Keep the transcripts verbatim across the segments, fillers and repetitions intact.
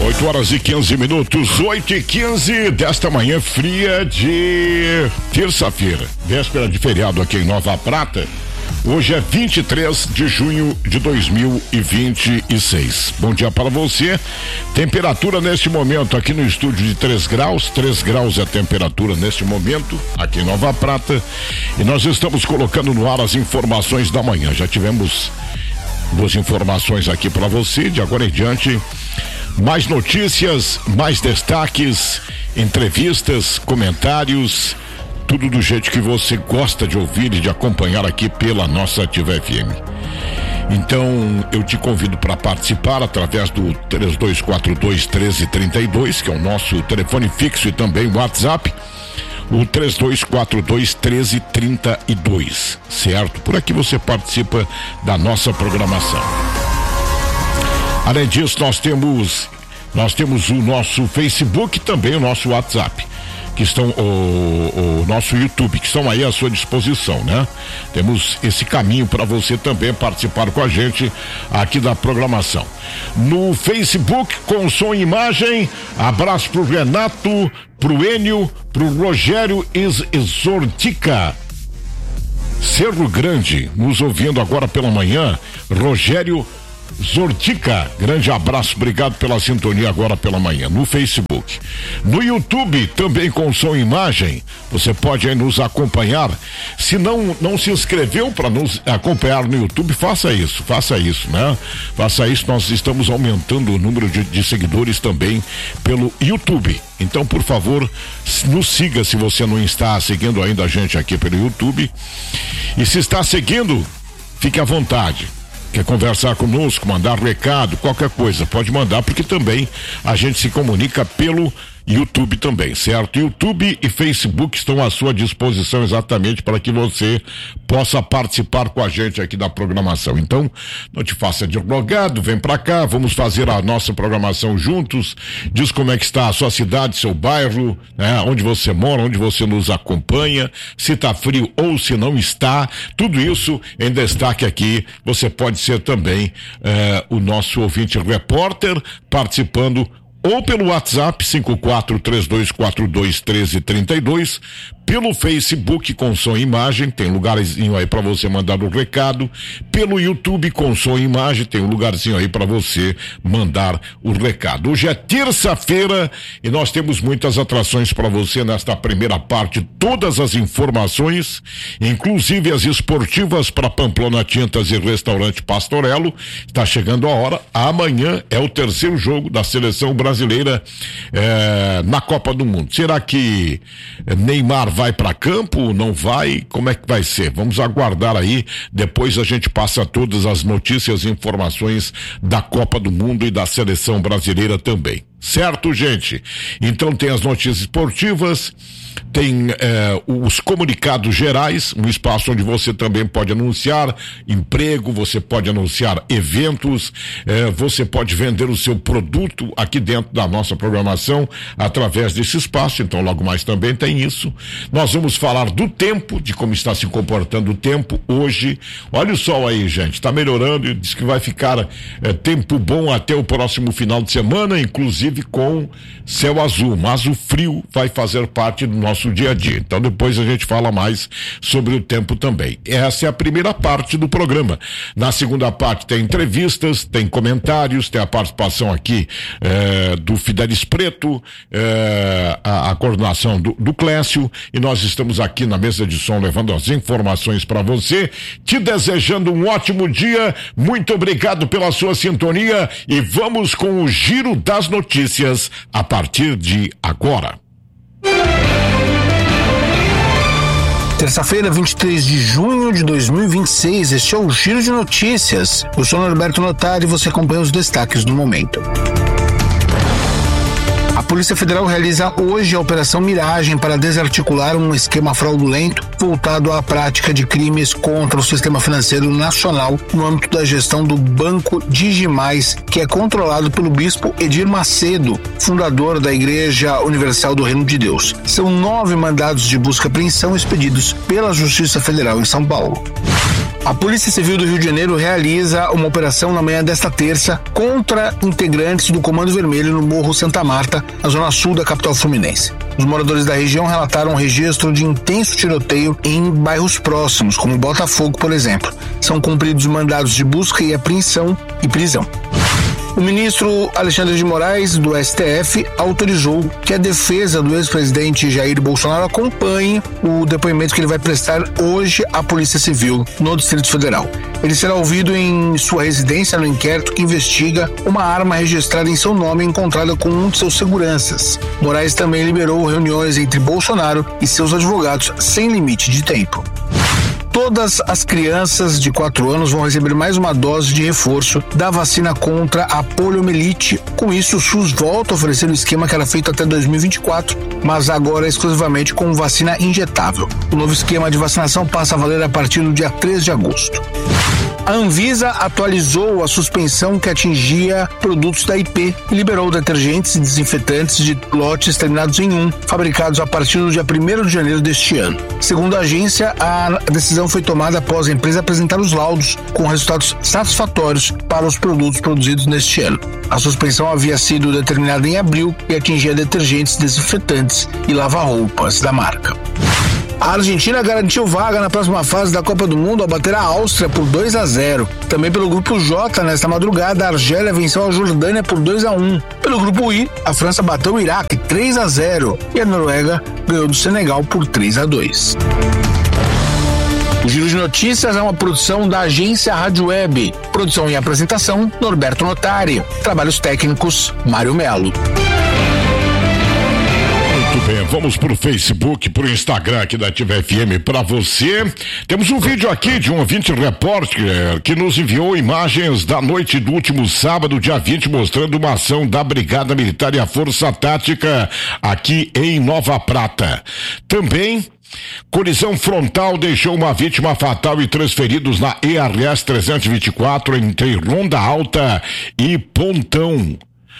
oito horas e quinze minutos, oito e quinze desta manhã fria de terça-feira, véspera de feriado aqui em Nova Prata. Hoje é vinte e três de junho de dois mil e vinte e seis. Bom dia para você. Temperatura neste momento aqui no estúdio de três graus. três graus é a temperatura neste momento aqui em Nova Prata. E nós estamos colocando no ar as informações da manhã. Já tivemos duas informações aqui para você. De agora em diante, mais notícias, mais destaques, entrevistas, comentários. Tudo do jeito que você gosta de ouvir e de acompanhar aqui pela nossa Ativa F M. Então, eu te convido para participar através do três dois quatro dois, um três três dois, que é o nosso telefone fixo e também o WhatsApp, o três dois quatro dois, um três três dois, certo? Por aqui você participa da nossa programação. Além disso, nós temos, nós temos o nosso Facebook e também o nosso WhatsApp, que estão, o, o nosso YouTube, que estão aí à sua disposição, né? Temos esse caminho para você também participar com a gente aqui da programação. No Facebook, com som e imagem, abraço pro Renato, pro Enio, pro Rogério Exortica, Cerro Grande, nos ouvindo agora pela manhã, Rogério Zortica, grande abraço, obrigado pela sintonia agora pela manhã, no Facebook. No YouTube, também com som e imagem, você pode aí nos acompanhar. Se não, não se inscreveu para nos acompanhar no YouTube, faça isso, faça isso, né? Faça isso, nós estamos aumentando o número de, de seguidores também pelo YouTube. Então, por favor, nos siga se você não está seguindo ainda a gente aqui pelo YouTube. E se está seguindo, fique à vontade. Quer conversar conosco, mandar recado, qualquer coisa, pode mandar, porque também a gente se comunica pelo YouTube também, certo? YouTube e Facebook estão à sua disposição exatamente para que você possa participar com a gente aqui da programação. Então, não te faça de rogado, vem pra cá, vamos fazer a nossa programação juntos. Diz como é que está a sua cidade, seu bairro, né? Onde você mora, onde você nos acompanha, se tá frio ou se não está, tudo isso em destaque aqui. Você pode ser também eh, o nosso ouvinte repórter participando ou pelo WhatsApp cinco quatro três dois quatro dois, um três três dois, pelo Facebook com som e imagem, tem lugarzinho aí para você mandar o recado, pelo YouTube com som e imagem, tem um lugarzinho aí para você mandar o recado. Hoje é terça-feira e nós temos muitas atrações para você nesta primeira parte, todas as informações, inclusive as esportivas para Pamplona Tintas e Restaurante Pastorello. Está chegando a hora, amanhã é o terceiro jogo da seleção brasileira eh, na Copa do Mundo. Será que Neymar vai para campo, não vai? Como é que vai ser? Vamos aguardar aí, depois a gente passa todas as notícias e informações da Copa do Mundo e da seleção brasileira também. Certo, gente? Então tem as notícias esportivas, tem eh, os comunicados gerais, um espaço onde você também pode anunciar emprego, você pode anunciar eventos, eh, você pode vender o seu produto aqui dentro da nossa programação através desse espaço. Então logo mais também tem isso. Nós vamos falar do tempo, de como está se comportando o tempo hoje. Olha o sol aí, gente, está melhorando e diz que vai ficar eh, tempo bom até o próximo final de semana, inclusive com céu azul, mas o frio vai fazer parte do nosso dia a dia. Então depois a gente fala mais sobre o tempo também. Essa é a primeira parte do programa. Na segunda parte tem entrevistas, tem comentários, tem a participação aqui eh, do Fidelis Preto, eh, a, a coordenação do, do Clécio, e nós estamos aqui na mesa de som levando as informações para você, te desejando um ótimo dia. Muito obrigado pela sua sintonia e vamos com o giro das notícias a partir de agora. Terça-feira, vinte e três de junho de dois mil e vinte e seis, este é o Giro de Notícias. Eu sou Norberto Notari e você acompanha os destaques do momento. A Polícia Federal realiza hoje a Operação Miragem para desarticular um esquema fraudulento voltado à prática de crimes contra o sistema financeiro nacional no âmbito da gestão do Banco Digimais, que é controlado pelo bispo Edir Macedo, fundador da Igreja Universal do Reino de Deus. São nove mandados de busca e apreensão expedidos pela Justiça Federal em São Paulo. A Polícia Civil do Rio de Janeiro realiza uma operação na manhã desta terça contra integrantes do Comando Vermelho no Morro Santa Marta, na zona sul da capital fluminense. Os moradores da região relataram um registro de intenso tiroteio em bairros próximos, como Botafogo, por exemplo. São cumpridos mandados de busca e apreensão e prisão. O ministro Alexandre de Moraes, do S T F, autorizou que a defesa do ex-presidente Jair Bolsonaro acompanhe o depoimento que ele vai prestar hoje à Polícia Civil no Distrito Federal. Ele será ouvido em sua residência no inquérito que investiga uma arma registrada em seu nome encontrada com um de seus seguranças. Moraes também liberou reuniões entre Bolsonaro e seus advogados sem limite de tempo. Todas as crianças de quatro anos vão receber mais uma dose de reforço da vacina contra a poliomielite. Com isso, o SUS volta a oferecer o esquema que era feito até dois mil e vinte e quatro, mas agora exclusivamente com vacina injetável. O novo esquema de vacinação passa a valer a partir do dia três de agosto. A Anvisa atualizou a suspensão que atingia produtos da I P e liberou detergentes e desinfetantes de lotes terminados em um, fabricados a partir do dia primeiro de janeiro deste ano. Segundo a agência, a decisão foi tomada após a empresa apresentar os laudos com resultados satisfatórios para os produtos produzidos neste ano. A suspensão havia sido determinada em abril e atingia detergentes, desinfetantes e lava-roupas da marca. A Argentina garantiu vaga na próxima fase da Copa do Mundo ao bater a Áustria por dois a zero. Também pelo grupo J, nesta madrugada, a Argélia venceu a Jordânia por dois a um. Pelo grupo I, a França bateu o Iraque três a zero e a Noruega ganhou do Senegal por três a dois. O Giro de Notícias é uma produção da agência Rádio Web. Produção e apresentação, Norberto Notari. Trabalhos técnicos, Mário Melo. Muito bem, vamos pro Facebook, pro Instagram aqui da Ativa F M para você. Temos um vídeo aqui de um ouvinte repórter que nos enviou imagens da noite do último sábado, dia vinte, mostrando uma ação da Brigada Militar e a Força Tática aqui em Nova Prata. Também, colisão frontal deixou uma vítima fatal e três feridos na E R S trezentos e vinte e quatro entre Ronda Alta e Pontão.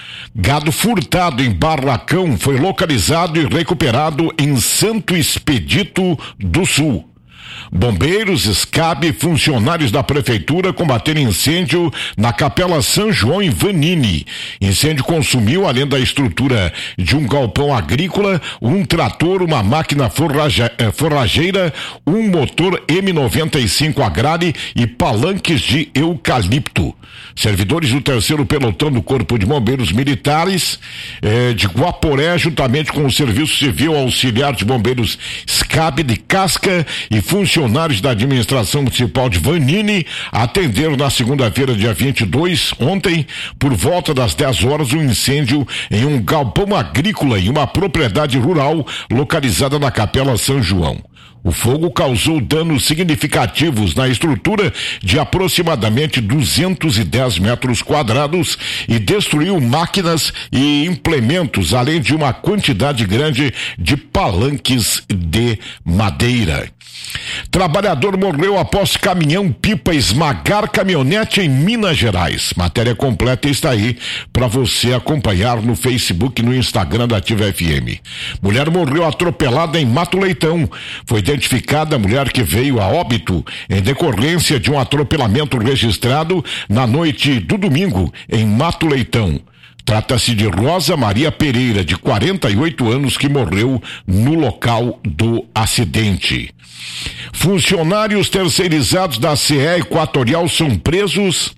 Gado furtado em barracão foi localizado e recuperado em Santo Expedito do Sul. Bombeiros, SCAB e funcionários da prefeitura combateram incêndio na Capela São João em Vanini. Incêndio consumiu, além da estrutura de um galpão agrícola, um trator, uma máquina forraje, forrageira, um motor M noventa e cinco Agrale e palanques de eucalipto. Servidores do terceiro pelotão do Corpo de Bombeiros Militares eh, de Guaporé, juntamente com o Serviço Civil Auxiliar de Bombeiros SCAB de Casca e funcionários da Administração Municipal de Vanini, atenderam na segunda-feira, dia vinte e dois, ontem, por volta das dez horas, um incêndio em um galpão agrícola em uma propriedade rural localizada na Capela São João. O fogo causou danos significativos na estrutura de aproximadamente duzentos e dez metros quadrados e destruiu máquinas e implementos, além de uma quantidade grande de palanques de madeira. Trabalhador morreu após caminhão-pipa esmagar caminhonete em Minas Gerais. Matéria completa está aí para você acompanhar no Facebook e no Instagram da Ativa F M. Mulher morreu atropelada em Mato Leitão. Foi identificada a mulher que veio a óbito em decorrência de um atropelamento registrado na noite do domingo em Mato Leitão. Trata-se de Rosa Maria Pereira, de quarenta e oito anos, que morreu no local do acidente. Funcionários terceirizados da C E Equatorial são presos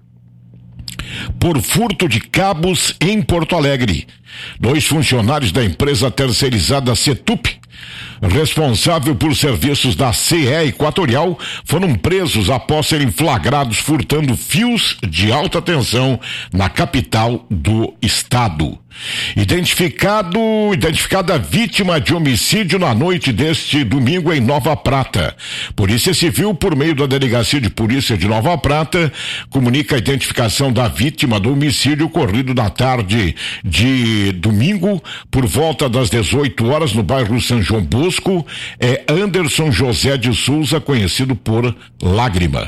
por furto de cabos em Porto Alegre. Dois funcionários da empresa terceirizada Setup, responsável por serviços da C E Equatorial, foram presos após serem flagrados furtando fios de alta tensão na capital do estado. Identificado, identificada vítima de homicídio na noite deste domingo em Nova Prata. Polícia Civil, por meio da Delegacia de Polícia de Nova Prata, comunica a identificação da vítima do homicídio ocorrido na tarde de domingo, por volta das dezoito horas, no bairro São João Bosco. É Anderson José de Souza, conhecido por Lágrima.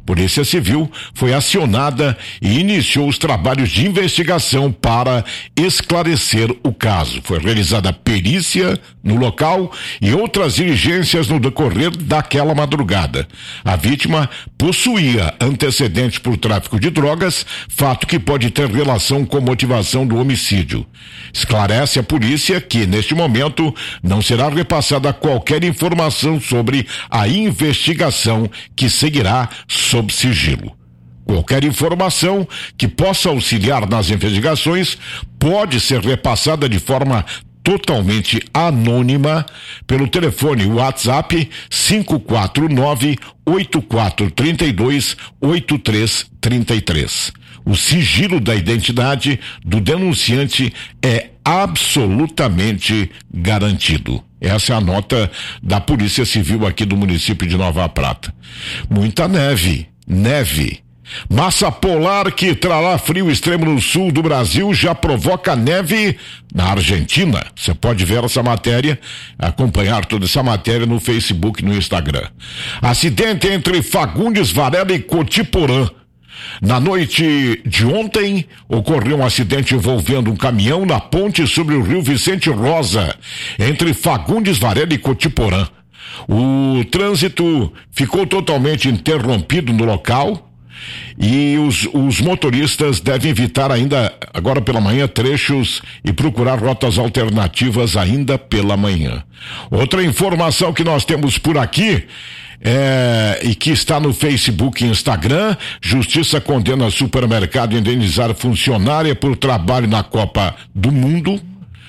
Polícia Civil foi acionada e iniciou os trabalhos de investigação para esclarecer o caso. Foi realizada perícia no local e outras diligências no decorrer daquela madrugada. A vítima possuía antecedentes por tráfico de drogas, fato que pode ter relação com motivação do homicídio. Esclarece a polícia que, neste momento, não será repassada qualquer informação sobre a investigação que seguirá sob sigilo. Qualquer informação que possa auxiliar nas investigações pode ser repassada de forma totalmente anônima pelo telefone WhatsApp cinco quatro nove, oito quatro três dois, oito três três três. O sigilo da identidade do denunciante é absolutamente garantido. Essa é a nota da Polícia Civil aqui do município de Nova Prata. Muita neve, neve. Massa polar que trará frio extremo no sul do Brasil já provoca neve na Argentina. Você pode ver essa matéria, acompanhar toda essa matéria no Facebook e no Instagram. Acidente entre Fagundes Varela e Cotiporã. Na noite de ontem, ocorreu um acidente envolvendo um caminhão na ponte sobre o rio Vicente Rosa, entre Fagundes Varela e Cotiporã. O trânsito ficou totalmente interrompido no local e os, os motoristas devem evitar ainda, agora pela manhã, trechos e procurar rotas alternativas ainda pela manhã. Outra informação que nós temos por aqui É, e que está no Facebook e Instagram: Justiça condena supermercado a indenizar funcionária por trabalho na Copa do Mundo.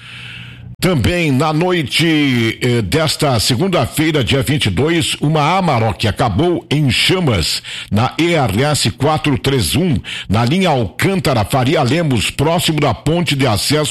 Também na noite eh, desta segunda-feira, dia vinte e dois, uma Amarok acabou em chamas na E R S quatrocentos e trinta e um, na linha Alcântara Faria Lemos, próximo da ponte de acesso